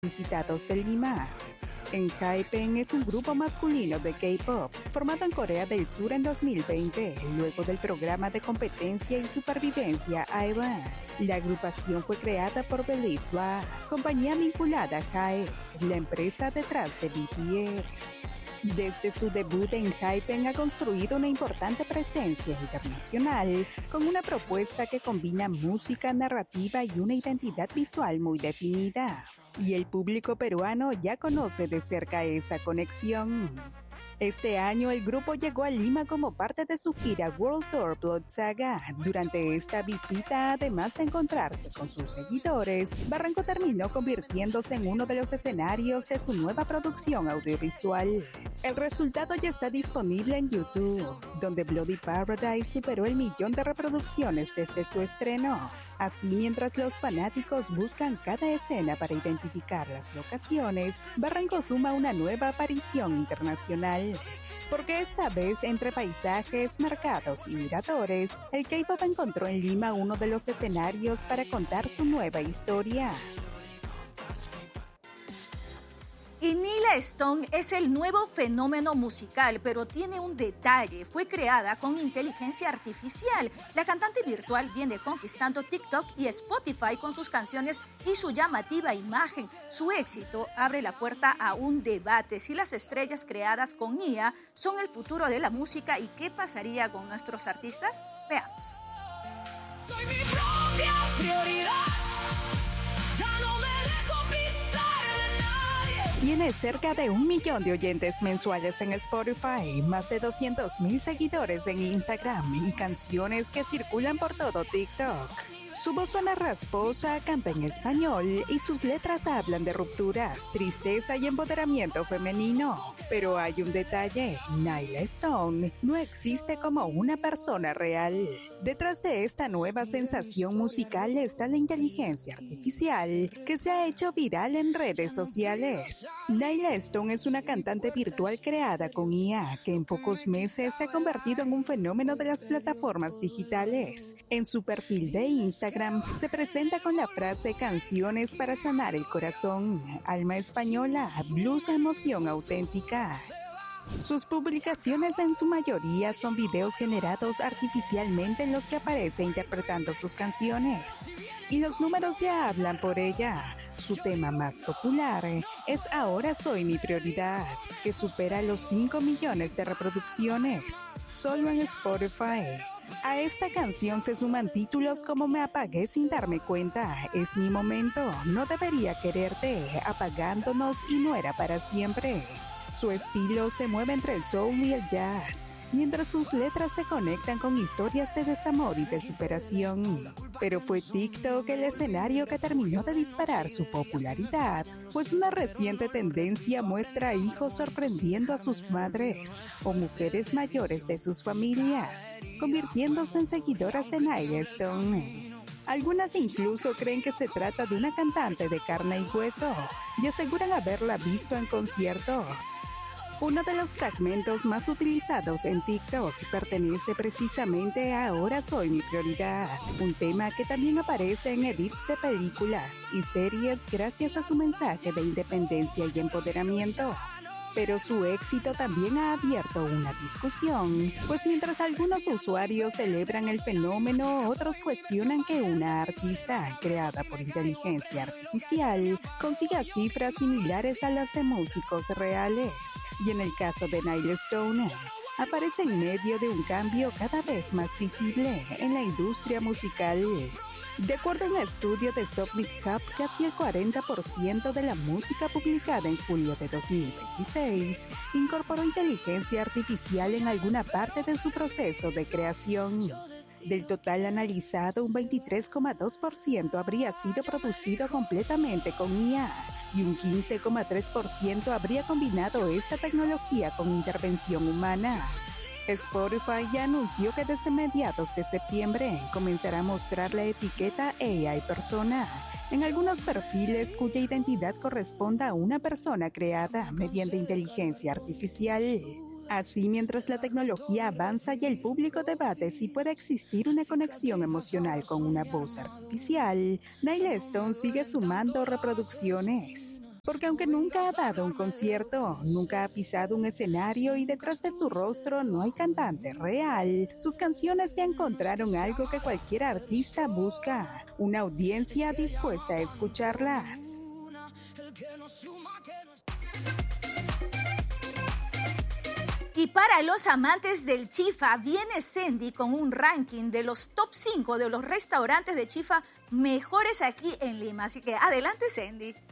visitados de Lima. ENHYPEN es un grupo masculino de K-pop formado en Corea del Sur en 2020, luego del programa de competencia y supervivencia Aevan. La agrupación fue creada por Believe, compañía vinculada a HYE, la empresa detrás de BTS. Desde su debut, ENHYPEN ha construido una importante presencia internacional con una propuesta que combina música, narrativa y una identidad visual muy definida. Y el público peruano ya conoce de cerca esa conexión. Este año el grupo llegó a Lima como parte de su gira World Tour Blood Saga. Durante esta visita, además de encontrarse con sus seguidores, Barranco terminó convirtiéndose en uno de los escenarios de su nueva producción audiovisual. El resultado ya está disponible en YouTube, donde Bloody Paradise superó el 1.000.000 de reproducciones desde su estreno. Así, mientras los fanáticos buscan cada escena para identificar las locaciones, Barranco suma una nueva aparición internacional. Porque esta vez, entre paisajes, mercados y miradores, el K-pop encontró en Lima uno de los escenarios para contar su nueva historia. Y Nyla Stone es el nuevo fenómeno musical, pero tiene un detalle. Fue creada con inteligencia artificial. La cantante virtual viene conquistando TikTok y Spotify con sus canciones y su llamativa imagen. Su éxito abre la puerta a un debate si las estrellas creadas con IA son el futuro de la música y qué pasaría con nuestros artistas. Veamos. Soy mi propia prioridad. Tiene cerca de 1.000.000 de oyentes mensuales en Spotify, más de 200.000 seguidores en Instagram y canciones que circulan por todo TikTok. Su voz suena rasposa, canta en español y sus letras hablan de rupturas, tristeza y empoderamiento femenino. Pero hay un detalle, Nyla Stone no existe como una persona real. Detrás de esta nueva sensación musical está la inteligencia artificial que se ha hecho viral en redes sociales. Nyla Stone es una cantante virtual creada con IA que en pocos meses se ha convertido en un fenómeno de las plataformas digitales. En su perfil de Instagram se presenta con la frase "canciones para sanar el corazón", alma española, blues, emoción auténtica. Sus publicaciones en su mayoría son videos generados artificialmente en los que aparece interpretando sus canciones. Y los números ya hablan por ella. Su tema más popular es "Ahora soy mi prioridad", que supera los 5 millones de reproducciones, solo en Spotify. A esta canción se suman títulos como "Me apagué sin darme cuenta", "Es mi momento", "No debería quererte", "Apagándonos" y "No era para siempre". Su estilo se mueve entre el soul y el jazz, mientras sus letras se conectan con historias de desamor y de superación. Pero fue TikTok el escenario que terminó de disparar su popularidad, pues una reciente tendencia muestra a hijos sorprendiendo a sus madres o mujeres mayores de sus familias, convirtiéndose en seguidoras de Nyla Stone. Algunas incluso creen que se trata de una cantante de carne y hueso y aseguran haberla visto en conciertos. Uno de los fragmentos más utilizados en TikTok pertenece precisamente a "Ahora soy mi prioridad", un tema que también aparece en edits de películas y series gracias a su mensaje de independencia y empoderamiento. Pero su éxito también ha abierto una discusión, pues mientras algunos usuarios celebran el fenómeno, otros cuestionan que una artista creada por inteligencia artificial consiga cifras similares a las de músicos reales. Y en el caso de Nyla Stone, aparece en medio de un cambio cada vez más visible en la industria musical. De acuerdo a un estudio de Sonic Hub, casi el 40% de la música publicada en julio de 2026 incorporó inteligencia artificial en alguna parte de su proceso de creación. Del total analizado, un 23,2% habría sido producido completamente con IA y un 15,3% habría combinado esta tecnología con intervención humana. Spotify ya anunció que desde mediados de septiembre comenzará a mostrar la etiqueta AI persona en algunos perfiles cuya identidad corresponda a una persona creada mediante inteligencia artificial. Así, mientras la tecnología avanza y el público debate si puede existir una conexión emocional con una voz artificial, Nyla Stone sigue sumando reproducciones. Porque aunque nunca ha dado un concierto, nunca ha pisado un escenario y detrás de su rostro no hay cantante real, sus canciones ya encontraron algo que cualquier artista busca, una audiencia dispuesta a escucharlas. Y para los amantes del chifa, viene Sendy con un ranking de los top 5 de los restaurantes de chifa mejores aquí en Lima. Así que adelante, Sendy.